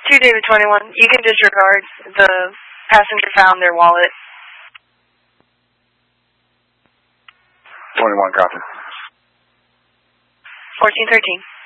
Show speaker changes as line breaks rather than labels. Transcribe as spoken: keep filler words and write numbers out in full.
two David twenty-one, you can disregard. The passenger found their wallet.
twenty-one, copy.
fourteen thirteen.